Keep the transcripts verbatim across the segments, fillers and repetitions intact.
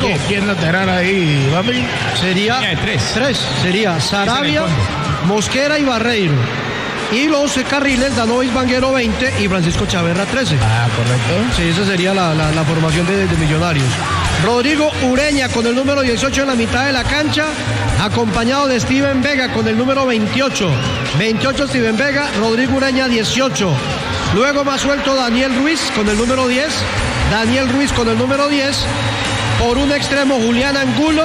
¿Quién lateral ahí, Bambi? Sería tres. tres. Sería Sarabia, Mosquera y Barreiro. Y los carriles, Danovis Vanguero veinte y Francisco Chaverra trece. Ah, correcto. Sí, esa sería la, la, la formación de, de Millonarios. Rodrigo Ureña con el número dieciocho en la mitad de la cancha, acompañado de Steven Vega con el número veintiocho. veintiocho Steven Vega, Rodrigo Ureña dieciocho. Luego más suelto Daniel Ruiz con el número diez. Daniel Ruiz con el número diez. Por un extremo Julián Angulo.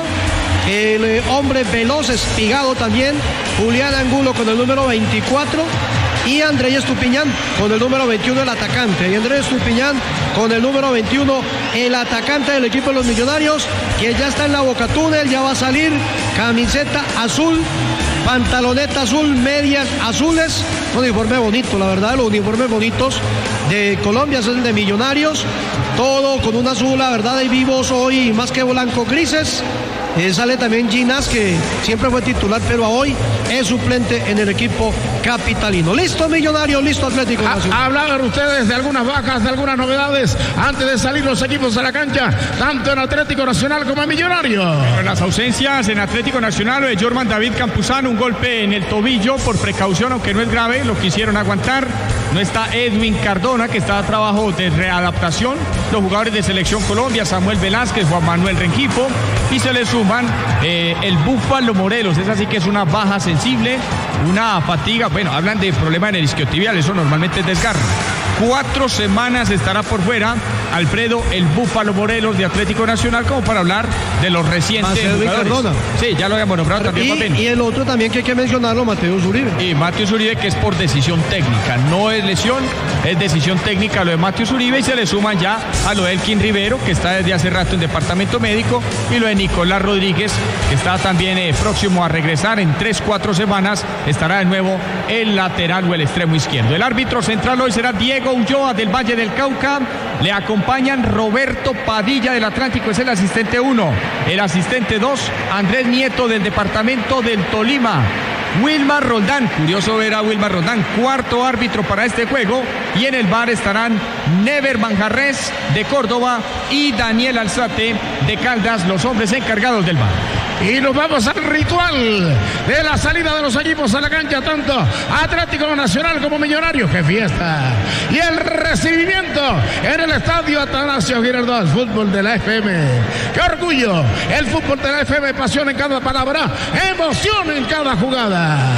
El eh, hombre veloz, espigado también, Julián Angulo con el número veinticuatro y Andrés Estupiñán con el número veintiuno, el atacante. Y Andrés Estupiñán con el número veintiuno, el atacante del equipo de los Millonarios, que ya está en la boca túnel, ya va a salir, camiseta azul, pantaloneta azul, medias azules, un uniforme bonito, la verdad, los uniformes bonitos de Colombia es el de Millonarios, todo con un azul, la verdad, de vivos hoy más que blanco grises. Eh, sale también Ginás, que siempre fue titular, pero hoy es suplente en el equipo capitalino. Listo Millonarios, listo Atlético Nacional. ¿Hablaban ustedes de algunas bajas, de algunas novedades antes de salir los equipos a la cancha, tanto en Atlético Nacional como en Millonarios? Las ausencias en Atlético Nacional, de Jorman David Campuzano, un golpe en el tobillo por precaución, aunque no es grave, lo quisieron aguantar. No está Edwin Cardona, que está a trabajo de readaptación. Los jugadores de Selección Colombia, Samuel Velázquez, Juan Manuel Rengifo, y se le suman eh, el Búfalo Morelos. Es así que es una baja sensible, una fatiga. Bueno, hablan de problema en el isquiotibial, eso normalmente es desgarro. Cuatro semanas estará por fuera Alfredo el Búfalo Morelos de Atlético Nacional, como para hablar de los recientes jugadores. Sí, ya lo habíamos nombrado también. Y, y el otro también que hay que mencionarlo, Mateus Uribe. Y Mateus Uribe, que es por decisión técnica, no es lesión, es decisión técnica lo de Mateus Uribe, y se le suman ya a lo de Elkin Rivero, que está desde hace rato en departamento médico, y lo de Nicolás Rodríguez, que está también eh, próximo a regresar en tres, cuatro semanas, estará de nuevo el lateral o el extremo izquierdo. El árbitro central hoy será Diego Ulloa del Valle del Cauca, le acompañan Roberto Padilla del Atlántico, es el asistente uno, el asistente dos, Andrés Nieto del departamento del Tolima, Wilmar Roldán, curioso ver a Wilmar Roldán, cuarto árbitro para este juego, y en el V A R estarán Never Manjarres de Córdoba y Daniel Alzate de Caldas, los hombres encargados del V A R. Y nos vamos al ritual de la salida de los equipos a la cancha, tanto Atlético Nacional como Millonarios. ¡Qué fiesta! Y el recibimiento en el estadio Atanasio Girardot, fútbol de la F M. ¡Qué orgullo! El fútbol de la F M, pasión en cada palabra, emoción en cada jugada.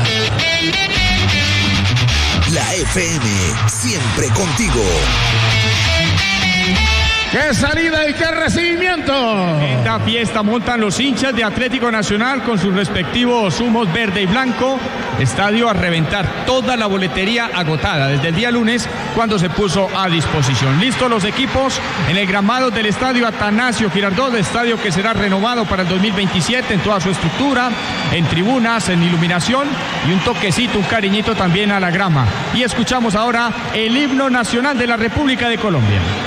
La F M, siempre contigo. ¡Qué salida y qué recibimiento! Esta fiesta montan los hinchas de Atlético Nacional con sus respectivos humos verde y blanco. Estadio a reventar, toda la boletería agotada desde el día lunes, cuando se puso a disposición. Listos los equipos en el gramado del estadio Atanasio Girardot, estadio que será renovado para el dos mil veintisiete en toda su estructura, en tribunas, en iluminación, y un toquecito, un cariñito también a la grama. Y escuchamos ahora el himno nacional de la República de Colombia.